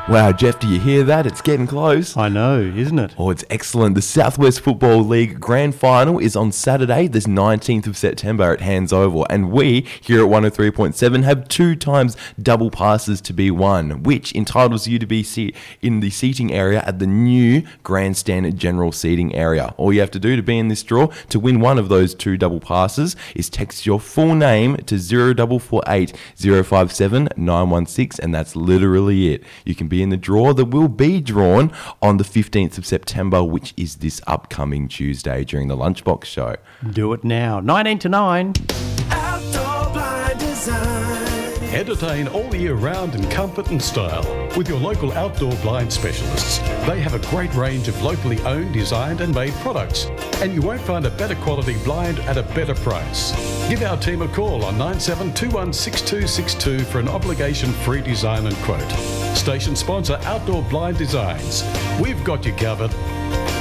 Wow, Jeff, do you hear that? It's getting close. I know, isn't it? Oh, it's excellent. The Southwest Football League Grand Final is on Saturday, this 19th of September at Hands Oval. And we, here at 103.7, have 2 times double passes to be won, which entitles you to be in the seating area at the new Grandstand General Seating area. All you have to do to be in this draw to win one of those 2 double passes is text your full name to 0448 057 916, and that's literally it. You can be in the draw that will be drawn on the 15th of September, which is this upcoming Tuesday during the Lunchbox Show. Do it now. 19 to 9. Outdoor Blind Design. Entertain all year round in comfort and style with your local outdoor blind specialists. They have a great range of locally owned, designed and made products, and you won't find a better quality blind at a better price. Give our team a call on 97216262 for an obligation-free design and quote. Station sponsor Outdoor Blind Designs. We've got you covered.